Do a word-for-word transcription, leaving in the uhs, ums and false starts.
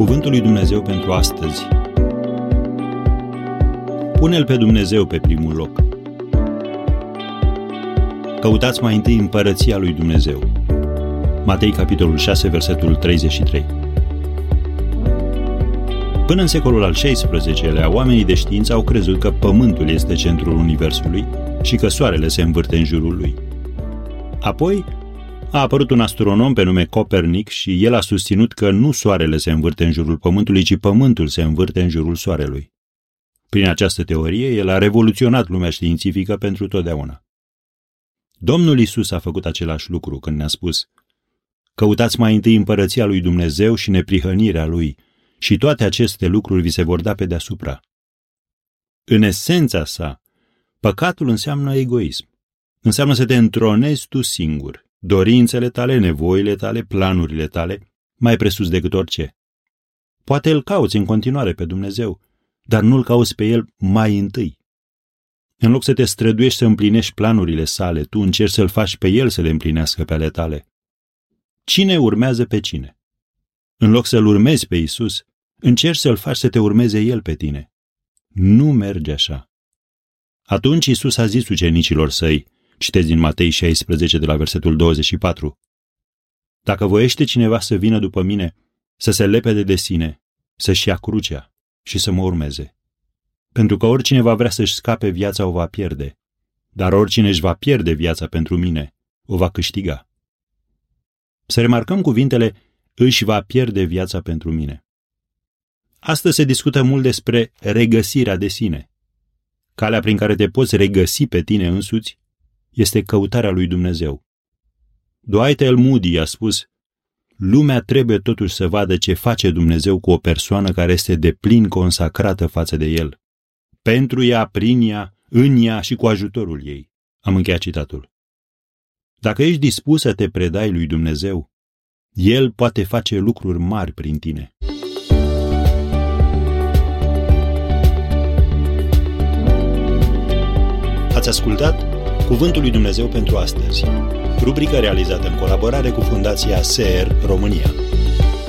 Cuvântul lui Dumnezeu pentru astăzi. Pune-L pe Dumnezeu pe primul loc. Căutați mai întâi împărăția lui Dumnezeu. Matei, capitolul șase, versetul treizeci și trei. Până în secolul al șaisprezecelea, oamenii de știință au crezut că Pământul este centrul Universului și că Soarele se învârte în jurul lui. Apoi a apărut un astronom pe nume Copernic și el a susținut că nu Soarele se învârte în jurul Pământului, ci Pământul se învârte în jurul Soarelui. Prin această teorie, el a revoluționat lumea științifică pentru totdeauna. Domnul Iisus a făcut același lucru când ne-a spus: căutați mai întâi împărăția lui Dumnezeu și neprihănirea lui, și toate aceste lucruri vi se vor da pe deasupra. În esența sa, păcatul înseamnă egoism. Înseamnă să te întronezi tu singur, dorințele tale, nevoile tale, planurile tale, mai presus decât orice. Poate îl cauți în continuare pe Dumnezeu, dar nu-l cauți pe el mai întâi. În loc să te străduiești să împlinești planurile sale, tu încerci să-l faci pe el să le împlinească pe ale tale. Cine urmează pe cine? În loc să-l urmezi pe Iisus, încerci să-l faci să te urmeze el pe tine. Nu merge așa. Atunci Iisus a zis ucenicilor săi, citesc din Matei șaisprezece de la versetul douăzeci și patru: dacă voiește cineva să vină după mine, să se lepede de sine, să-și ia crucea și să mă urmeze. Pentru că oricine va vrea să-și scape viața o va pierde, dar oricine își va pierde viața pentru mine, o va câștiga. Să remarcăm cuvintele își va pierde viața pentru mine. Astăzi se discută mult despre regăsirea de sine. Calea prin care te poți regăsi pe tine însuți este căutarea lui Dumnezeu. Dwight L. Moody a spus: lumea trebuie totuși să vadă ce face Dumnezeu cu o persoană care este deplin consacrată față de el. Pentru ea, prin ea, în ea și cu ajutorul ei. Am încheiat citatul. Dacă ești dispus să te predai lui Dumnezeu, el poate face lucruri mari prin tine. Ați ascultat Cuvântul lui Dumnezeu pentru astăzi, rubrică realizată în colaborare cu Fundația S E R România.